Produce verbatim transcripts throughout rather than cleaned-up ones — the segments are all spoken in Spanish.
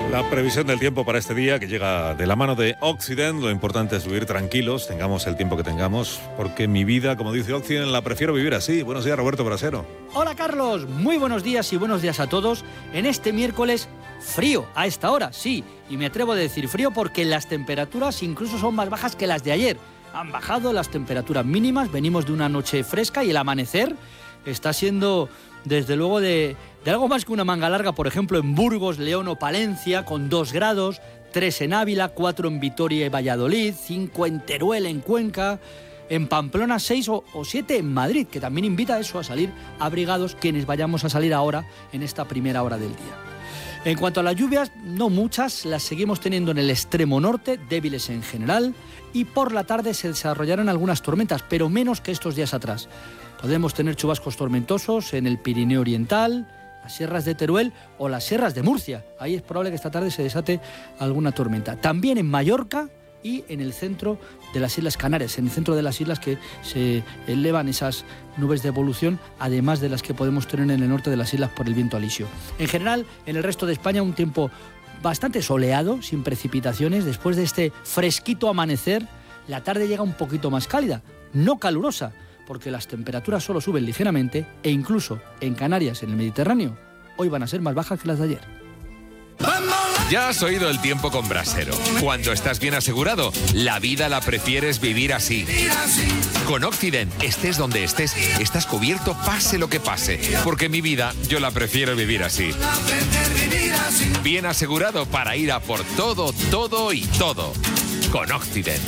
La previsión del tiempo para este día, que llega de la mano de Occident. Lo importante es vivir tranquilos, tengamos el tiempo que tengamos, porque mi vida, como dice Occident, la prefiero vivir así. Buenos días, Roberto Brasero. Hola, Carlos. Muy buenos días y buenos días a todos. En este miércoles, frío a esta hora, sí. Y me atrevo a decir frío porque las temperaturas incluso son más bajas que las de ayer. Han bajado las temperaturas mínimas, venimos de una noche fresca y el amanecer está siendo, desde luego, de, de algo más que una manga larga. Por ejemplo, en Burgos, León o Palencia, con dos grados, tres en Ávila, cuatro en Vitoria y Valladolid, cinco en Teruel, en Cuenca, en Pamplona seis o, o siete en Madrid, que también invita a eso, a salir abrigados quienes vayamos a salir ahora en esta primera hora del día. En cuanto a las lluvias, no muchas, las seguimos teniendo en el extremo norte, débiles en general, y por la tarde se desarrollarán algunas tormentas, pero menos que estos días atrás. Podemos tener chubascos tormentosos en el Pirineo Oriental, las sierras de Teruel o las sierras de Murcia. Ahí es probable que esta tarde se desate alguna tormenta. También en Mallorca y en el centro de las Islas Canarias, en el centro de las islas que se elevan esas nubes de evolución, además de las que podemos tener en el norte de las islas por el viento alisio. En general, en el resto de España, un tiempo bastante soleado, sin precipitaciones. Después de este fresquito amanecer, la tarde llega un poquito más cálida, no calurosa, porque las temperaturas solo suben ligeramente e incluso en Canarias, en el Mediterráneo, hoy van a ser más bajas que las de ayer. Ya has oído el tiempo con Brasero. Cuando estás bien asegurado, la vida la prefieres vivir así. Con Occident, estés donde estés, estás cubierto pase lo que pase. Porque mi vida, yo la prefiero vivir así. Bien asegurado para ir a por todo, todo y todo. Con Occident.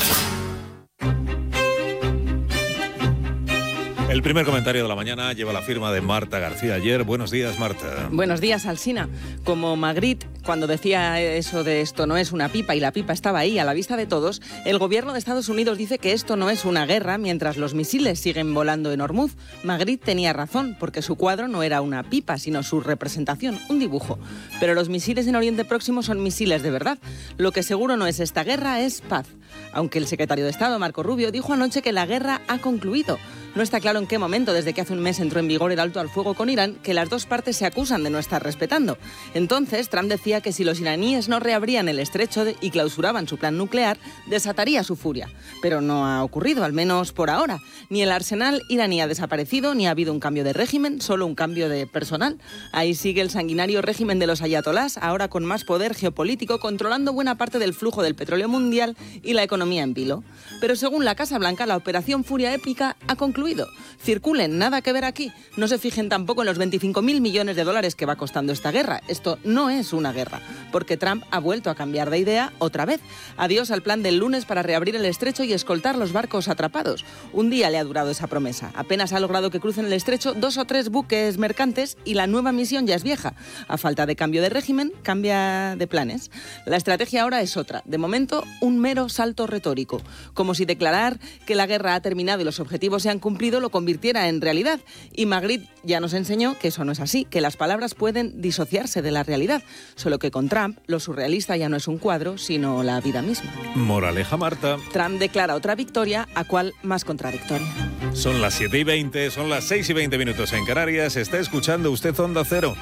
El primer comentario de la mañana lleva la firma de Marta García Ayer. Buenos días, Marta. Buenos días, Alsina. Como Magritte, cuando decía eso de esto no es una pipa y la pipa estaba ahí a la vista de todos, el gobierno de Estados Unidos dice que esto no es una guerra mientras los misiles siguen volando en Hormuz. Magritte tenía razón, porque su cuadro no era una pipa, sino su representación, un dibujo. Pero los misiles en Oriente Próximo son misiles de verdad. Lo que seguro no es esta guerra, es paz. Aunque el secretario de Estado, Marco Rubio, dijo anoche que la guerra ha concluido. No está claro en qué momento, desde que hace un mes entró en vigor el alto al fuego con Irán, que las dos partes se acusan de no estar respetando. Entonces, Trump decía que si los iraníes no reabrían el estrecho de, y clausuraban su plan nuclear, desataría su furia. Pero no ha ocurrido, al menos por ahora. Ni el arsenal iraní ha desaparecido, ni ha habido un cambio de régimen, solo un cambio de personal. Ahí sigue el sanguinario régimen de los ayatolás, ahora con más poder geopolítico, controlando buena parte del flujo del petróleo mundial y la economía en vilo. Pero según la Casa Blanca, la operación Furia Épica ha concluido. Circulen, nada que ver aquí. No se fijen tampoco en los veinticinco mil millones de dólares que va costando esta guerra. Esto no es una guerra, porque Trump ha vuelto a cambiar de idea otra vez. Adiós al plan del lunes para reabrir el estrecho y escoltar los barcos atrapados. Un día le ha durado esa promesa. Apenas ha logrado que crucen el estrecho dos o tres buques mercantes y la nueva misión ya es vieja. A falta de cambio de régimen, cambia de planes. La estrategia ahora es otra. De momento, un mero salto retórico. Como si declarar que la guerra ha terminado y los objetivos se han cumplido lo convirtiera en realidad. Y Magritte ya nos enseñó que eso no es así, que las palabras pueden disociarse de la realidad. Solo que con Trump, lo surrealista ya no es un cuadro, sino la vida misma. Moraleja, Marta. Trump declara otra victoria, ¿a cuál más contradictoria? Son las siete y veinte, son las seis y veinte minutos en Canarias. Está escuchando usted Onda Cero.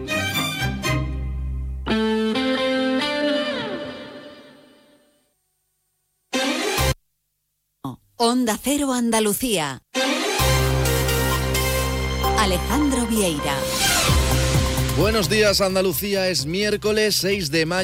Onda Cero Andalucía. Alejandro Vieira. Buenos días, Andalucía. Es miércoles seis de mayo.